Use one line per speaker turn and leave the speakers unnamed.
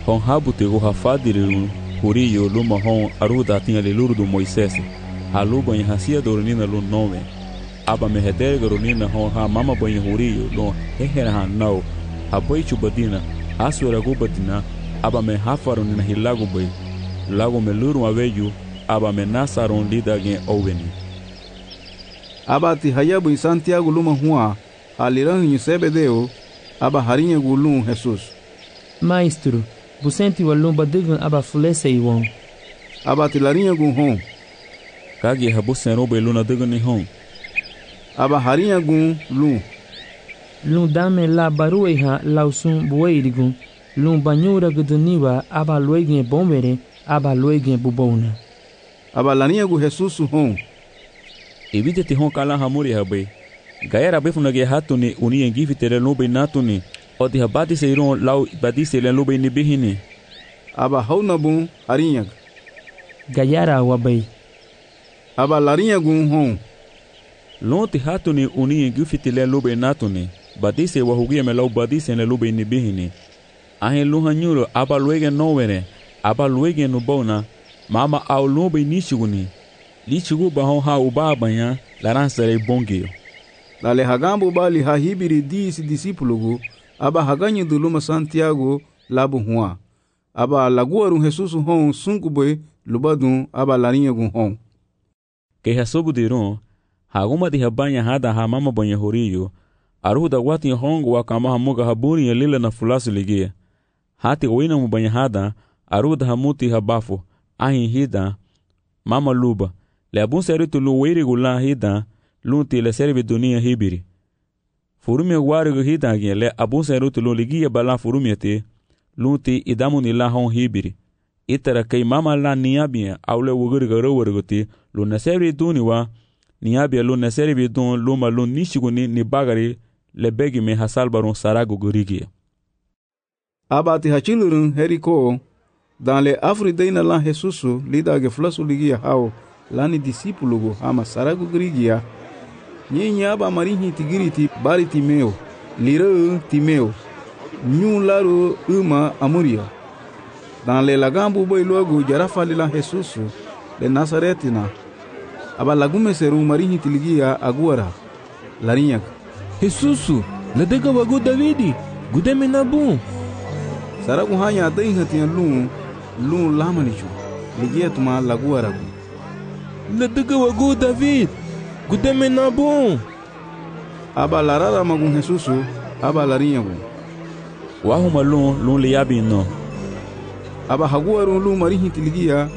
hon habutego hafadire Hurio luma hon aruda tinha leluru do Moisés. Halu banha hasia dornina lu nome. Aba me hederga ronina hon ha mama banha Hurio lo hehera hanau. Aboi chubadina asura gubadina aba me hafarunina hilago bai. Lago me luru aveju aba me nasaron lida gen oveni.
Aba ti hayabu em Santiago luma hua aliran em Zebedeu aba harinha gulum Jesus.
Maestro, busenti walumba digan aba fulese iwon.
Aba ti larinha gun hon.
Kagi habusen bai luna digan ni hon.
Aba harinha gun lum.
Lum dame la barueha lausun bueirigun. Lum banyura guduniwa aba luegen bombere aba luegen bubona.
Aba larinha gun Jesus hon.
Evite te hon kala hamuri habai. Gaera befuna ge hatuni uni engivi tere lobe natuni. Odi habati seiron lau badise le lobe ni bihini.
Aba hauna bun harinha.
Gayara wabai.
Aba larinha gun hon.
Lonti hatuni uni engivi tere lobe natuni. Badise wahugia me lau badise le lobe ni bihini. Ahen luhanyuro aba luege nowere. Aba luege nubona. Mama au lobe nishiguni. Lichigu bahon ha ubabanya laransare bongeo.
Dale hagambo bali hahibiri disi disipulugu aba haganyi duluma Santiago labu hua. Aba laguarun Jesus hon sunkubwe lubadun aba larinha gun hon.
Ke hasobu diron haguma di habanya hada ha mama banha Hurio aruda wati hongo wakama hamuga haburi lila na fulasu ligia. Hati oina mubanya hada aruda hamuti habafu ahin hida mama luba. Le abun seritu lu weiri gula hida lunti le serve dunia hibiri. Furumia warigo hida gen le abun seritu lu ligia bala furumia te lunti idamuni la hon hibiri. Itara kay mama la niabia aule wuguriga rowarigo te lu na serve duniwa niabia lu na serve dun luma lu nishiguni ni bagari le begi me hasalbarun sarago gurigia.
Abati hachilurun heriko dans le afridaina la Jesusu lida ge flasu ligia hao lani disipulugo ama sarago grigia nyinya aba marihi tigiriti bari Timeo lira Timeo nyu laro uma amuria dans le lagambu boy logo jarafa lila Jesusu de Nazaretina aba lagume seru marihi tiligia aguara larinha
Jesusu la dega wago Davidi gudeme nabu
sarago hanya dai hatin lun lamanichu ligia tuma laguara
la dega wago David gudeme nabu
aba larara magun Jesusu aba larinha gun
Wahuma lun liabi no
aba haguarun lun marihi tiligia